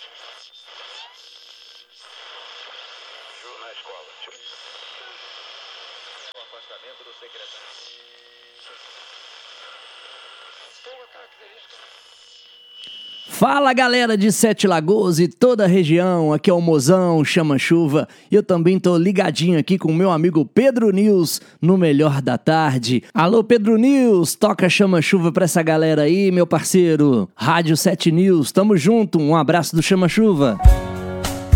Na escola. O afastamento do secretário. Boa característica. Fala galera de Sete Lagoas e toda a região, aqui é o Mozão, Chama-Chuva, e eu também tô ligadinho aqui com o meu amigo Pedro News no Melhor da Tarde. Alô Pedro News, toca Chama-Chuva pra essa galera aí, meu parceiro. Rádio 7 News, tamo junto, um abraço do Chama-Chuva.